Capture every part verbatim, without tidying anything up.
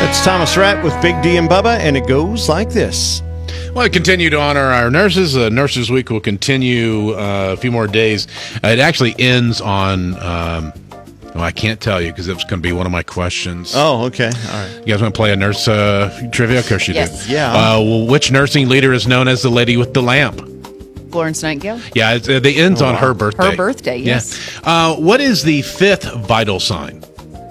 It's Thomas Rhett with Big D and Bubba, and it goes like this. Well, I continue to honor our nurses. Uh, Nurses Week will continue uh, a few more days. Uh, it actually ends on, um, well, I can't tell you because it was going to be one of my questions. Oh, okay. All right. You guys want to play a nurse uh, trivia? Of course you Yes. do. Yeah. Uh, well, which nursing leader is known as the lady with the lamp? Florence Nightingale. Yeah, it's, uh, the ends Oh, on wow. her birthday. Her birthday, yes. Yeah. Uh, what is the fifth vital sign?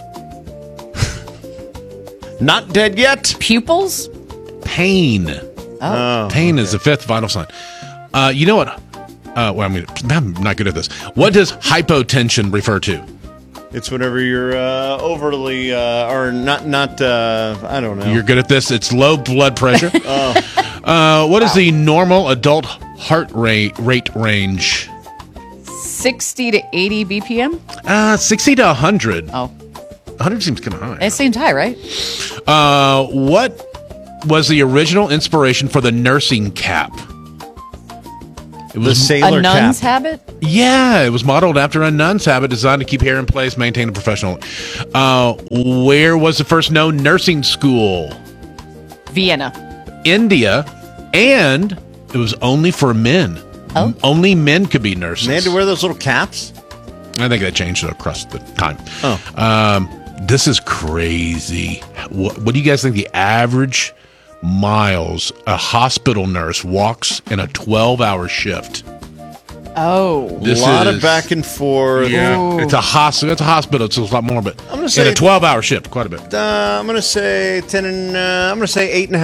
Not dead yet. Pupils? Pain. Oh, Pain is the fifth vital sign. Uh, you know what? Uh, well, I mean, I'm not good at this. What does hypotension refer to? it's whenever you're uh, overly, uh, or not, not. Uh, I don't know. You're good at this. It's low blood pressure. oh, uh, what is the normal adult heart rate rate range? sixty to eighty B P M? Uh, sixty to one hundred. Oh, one hundred seems kind of high. it seems high, right? Uh, what was the original inspiration for the nursing cap? It the was sailor A nun's cap. habit? Yeah, it was modeled after a nun's habit designed to keep hair in place, maintain a professional. Uh, where was the first known nursing school? Vienna. India, and it was only for men. Oh. M- Only men could be nurses. They had to wear those little caps. I think that changed across the time. Oh. Um, this is crazy. What, what do you guys think the average miles a hospital nurse walks in a twelve-hour shift? Oh. This a lot is- of back and forth. Yeah, it's a hospital. It's a hospital. It's a lot more, but I'm gonna in say- a twelve-hour shift, quite a bit. Uh, I'm gonna say ten and uh, I'm gonna say eight and a half.